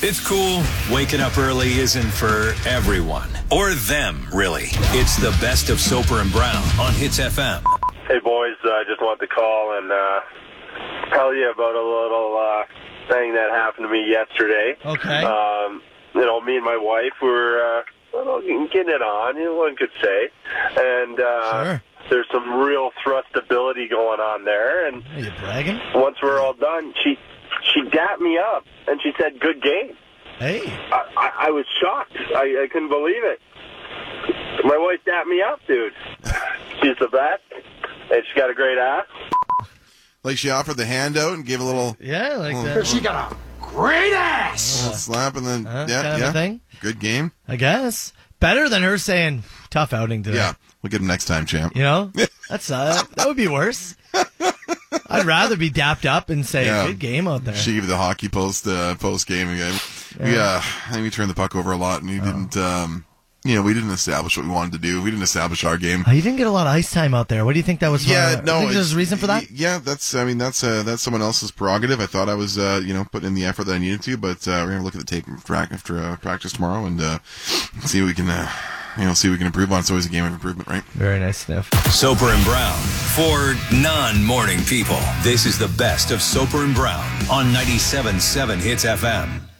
It's cool. Waking up early isn't for everyone. Or them, really. It's the best of Soper and Brown on Hits FM. Hey, boys. I just wanted to call and tell you about a little thing that happened to me yesterday. Okay. Me and my wife were getting it on, one could say. And Sure. there's some real thrustability going on there. And Are you bragging? once we're all done, she dapped me up, and she said, "Good game." Hey. I was shocked. I couldn't believe it. My wife dapped me up, dude. She's the best, and she's got a great ass. Like she offered the handout and gave a little, Yeah, like that. She got a great ass. little slap and then, kind of a thing? Good game. I guess. Better than her saying, tough outing today. Yeah, we'll get him next time, champ. You know? That's that would be worse. I'd rather be dapped up and say, Yeah. good game out there. She gave the hockey post game again. Yeah, I think we turned the puck over a lot, and we didn't. We didn't establish what we wanted to do. We didn't establish our game. Oh, you didn't get a lot of ice time out there. What do you think that was? Yeah, no. Think there's a reason for that? Yeah, that's someone else's prerogative. I thought I was, putting in the effort that I needed to, but we're gonna look at the tape after practice tomorrow and see what we can, see what we can improve on. It's always a game of improvement, right? Very nice sniff. Soper and Brown. For non-morning people, this is the best of Soper and Brown on 97.7 Hits FM.